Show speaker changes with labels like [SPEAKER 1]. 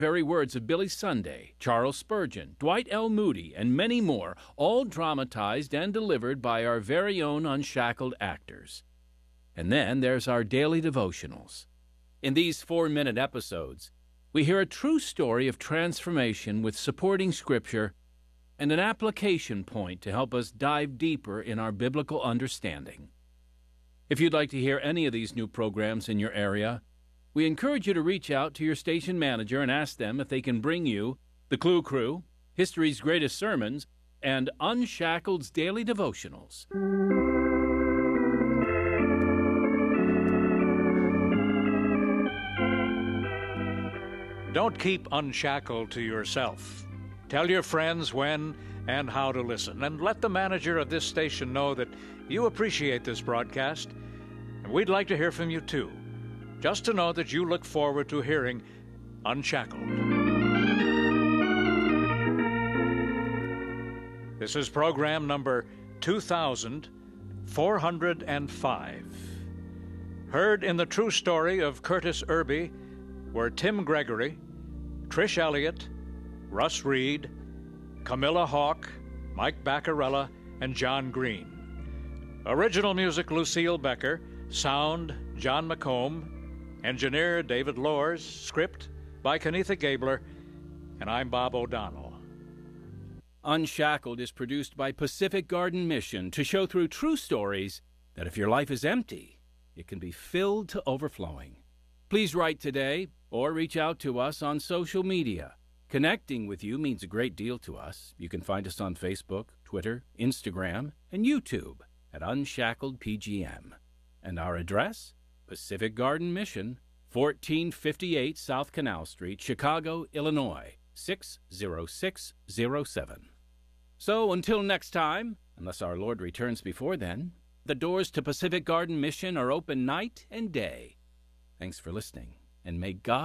[SPEAKER 1] very words of Billy Sunday, Charles Spurgeon, Dwight L. Moody, and many more, all dramatized and delivered by our very own unshackled actors. And then there's our daily devotionals. In these 4-minute episodes, we hear a true story of transformation with supporting scripture and an application point to help us dive deeper in our biblical understanding. If you'd like to hear any of these new programs in your area, we encourage you to reach out to your station manager and ask them if they can bring you the Clue Crew, History's Greatest Sermons, and Unshackled's Daily Devotionals.
[SPEAKER 2] Don't keep Unshackled to yourself. Tell your friends when and how to listen, and let the manager of this station know that you appreciate this broadcast, and we'd like to hear from you too. Just to know that you look forward to hearing Unshackled. This is program number 2405. Heard in the true story of Curtis Irby were Tim Gregory, Trish Elliott, Russ Reed, Camilla Hawk, Mike Baccarella, and John Green. Original music, Lucille Becker. Sound, John McComb. Engineer, David Loers. Script by Kenitha Gabler. And I'm Bob O'Donnell.
[SPEAKER 1] Unshackled is produced by Pacific Garden Mission to show through true stories that if your life is empty, it can be filled to overflowing. Please write today or reach out to us on social media. Connecting with you means a great deal to us. You can find us on Facebook, Twitter, Instagram, and YouTube at Unshackled PGM. And our address? Pacific Garden Mission, 1458 South Canal Street, Chicago, Illinois, 60607. So until next time, unless our Lord returns before then, the doors to Pacific Garden Mission are open night and day. Thanks for listening, and may God